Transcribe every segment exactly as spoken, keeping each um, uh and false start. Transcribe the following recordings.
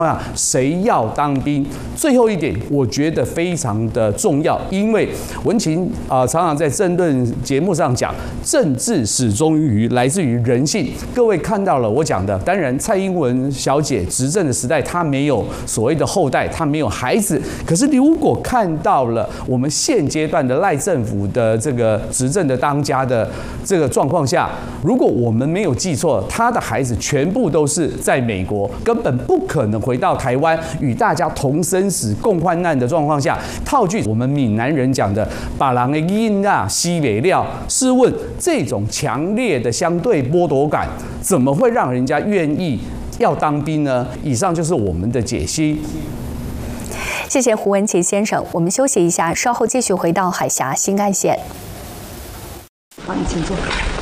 啊，谁要当兵？最后一点，我觉得非常的重要，因为文芹啊、呃、常常在政论节目上讲，政治始终于来自于人性。各位看到了我讲的，当然蔡英文小姐执政的时代，她没有所谓的后代，她没有孩子。可是如果看到了我们现阶段的赖政府的这个执政的当家的这个状况下，如果我们没有记错，她的孩子全部都是在美国，根本不可能回到台湾与大家同生死共患难的状况下，套句我们闽南人讲的“把人的阴啊西北料”，试问这种强烈的相对剥夺感，怎么会让人家愿意要当兵呢？以上就是我们的解析。 谢谢胡文琦先生，我们休息一下，稍后继续回到海峡新干线。 好，你请坐。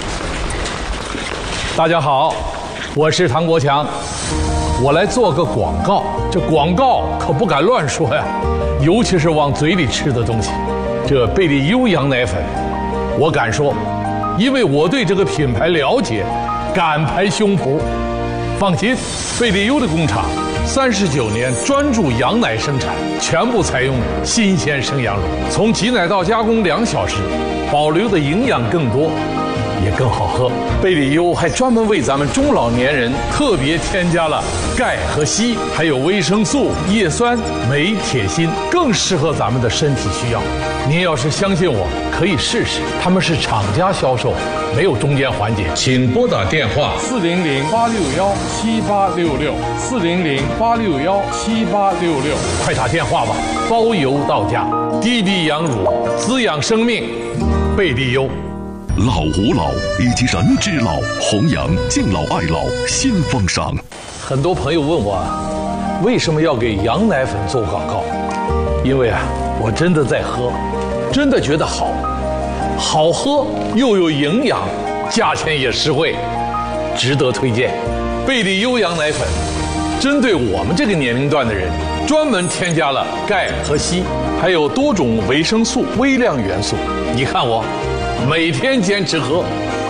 大家好，我是唐国强。我来做个广告，这广告可不敢乱说呀，尤其是往嘴里吃的东西。这贝利优羊奶粉，我敢说，因为我对这个品牌了解，敢拍胸脯。放心，贝利优的工厂三十九年专注羊奶生产，全部采用新鲜生羊乳，从挤奶到加工两小时，保留的营养更多。也更好喝。贝利优还专门为咱们中老年人特别添加了钙和硒，还有维生素、叶酸、镁、铁、锌，更适合咱们的身体需要。您要是相信我，可以试试。他们是厂家销售，没有中间环节。请拨打电话四零零八六幺七八六六四零零八六幺七八六六， 快打电话吧，包邮到家。滴滴羊乳，滋养生命，贝利优。 老吾老以及人之老，弘扬敬老爱老新风尚。 很多朋友问我，为什么要给羊奶粉做广告？因为啊，我真的在喝，真的觉得好，好喝又有营养，价钱也实惠，值得推荐。贝利优羊奶粉，针对我们这个年龄段的人，专门添加了钙和硒，还有多种维生素、微量元素。你看我。每天坚持喝。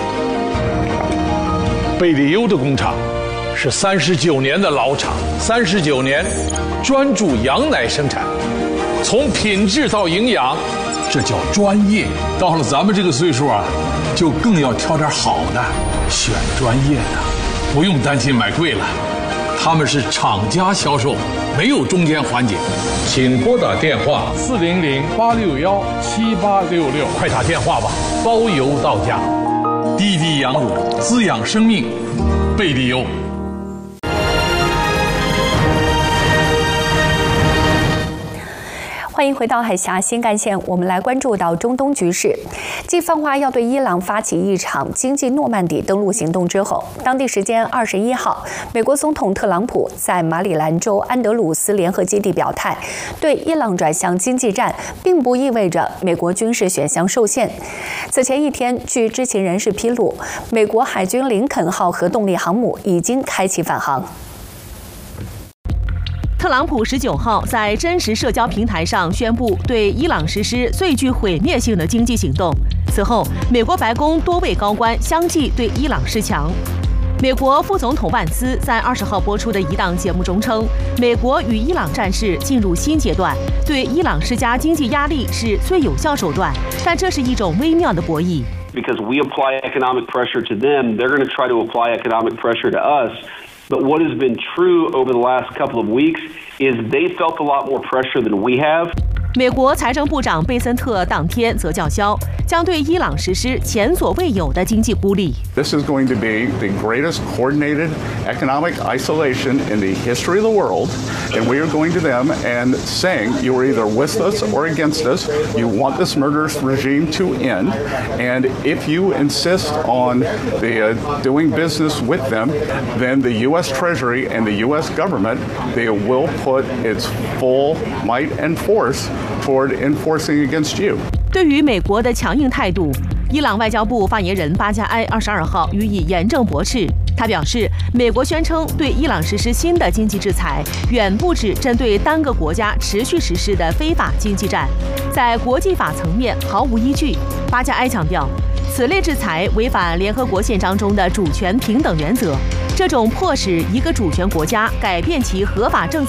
贝利优的工厂是三十九年的老厂，三十九年专注羊奶生产，从品质到营养，这叫专业。到了咱们这个岁数啊，就更要挑点好的，选专业的，不用担心买贵了。他们是厂家销售，没有中间环节。请拨打电话四零零八六幺七八六六， 快打电话吧，包邮到家。滴滴羊乳，滋养生命，贝利优。 欢迎回到海峡新干线，我们来关注到中东局势。继放话要对伊朗发起一场经济诺曼底登陆行动之后，当地时间二十一号，美国总统特朗普在马里兰州安德鲁斯联合基地表态，对伊朗转向经济战，并不意味着美国军事选项受限。此前一天，据知情人士披露，美国海军林肯号核动力航母已经开启返航。 特朗普十九号在真实社交平台上宣布对伊朗实施最具毁灭性的经济行动。此后，美国白宫多位高官相继对伊朗示强。美国副总统万斯在二十号播出的一档节目中称，美国与伊朗战事进入新阶段，对伊朗施加经济压力是最有效手段，但这是一种微妙的博弈。 Because we apply economic pressure to them, they're going to try to apply economic pressure to us. But what has been true over the last couple of weeks is they felt a lot more pressure than we have. 美国财政部长贝森特当天则叫嚣，将对伊朗实施前所未有的经济孤立。 This is going to be the greatest coordinated economic isolation in the history of the world, and we are going to them and saying you are either with us or against us. You want this murderous regime to end, and if you insist on the, uh, doing business with them, then the U S Treasury and the U S government they will put its full might and force toward enforcing against you. 对于美国的强硬态度，伊朗外交部发言人巴加埃二十二号予以严正驳斥。他表示，美国宣称对伊朗实施新的经济制裁，远不止针对单个国家持续实施的非法经济战，在国际法层面毫无依据。巴加埃强调，此类制裁违反联合国宪章中的主权平等原则。 这种迫使一个主权国家改变其合法政策